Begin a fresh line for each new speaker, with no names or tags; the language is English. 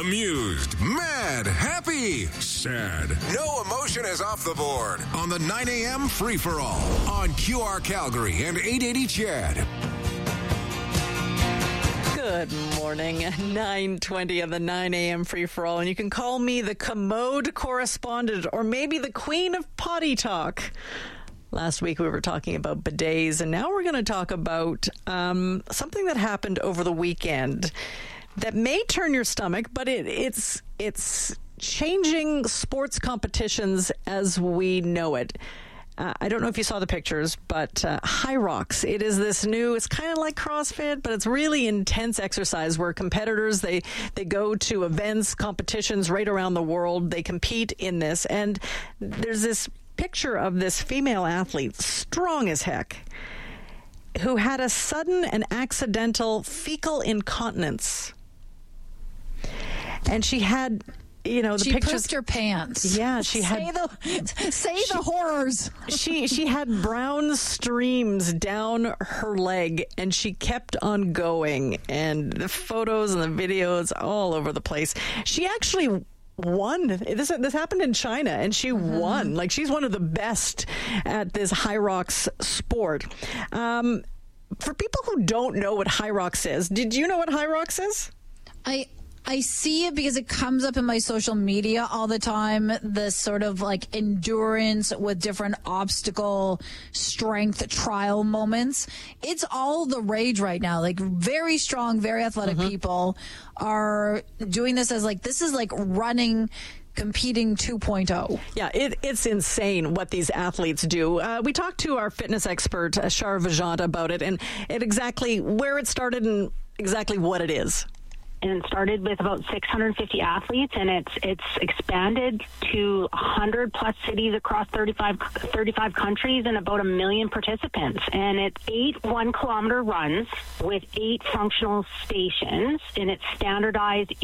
Amused, mad, happy, sad. No emotion is off the board on the 9 a.m. free-for-all on QR Calgary and 880 CHED.
Good morning, 9:20 on the 9 a.m. free-for-all. And you can call me the commode correspondent or maybe the queen of potty talk. Last week we were talking about bidets, and now we're going to talk about something that happened over the weekend that may turn your stomach, but it's changing sports competitions as we know it. I don't know if you saw the pictures, but Hyrox, it is this new, it's kind of like CrossFit, but it's really intense exercise where competitors, they go to events, competitions right around the world. They compete in this. And there's this picture of this female athlete, strong as heck, who had a sudden and accidental fecal incontinence. And she had...
she pooped her pants.
Yeah, she had...
Say the horrors.
She had brown streams down her leg, and she kept on going. And the photos and the videos all over the place. She actually won. This happened in China, and she won. Like, she's one of the best at this Hyrox sport. For people who don't know what Hyrox is, did you know what Hyrox is?
I see it because it comes up in my social media all the time, this sort of like endurance with different obstacle strength trial moments. It's all the rage right now. Like, very strong, very athletic people are doing this as like, this is like running, competing 2.0.
Yeah, it's insane what these athletes do. We talked to our fitness expert, Shar Vajant, about it and exactly where it started and exactly what it is.
And it started with about 650 athletes, and it's expanded to 100 plus cities across 35 countries and about 1 million participants. And it's 8 1-kilometer runs with 8 functional stations, and it's standardized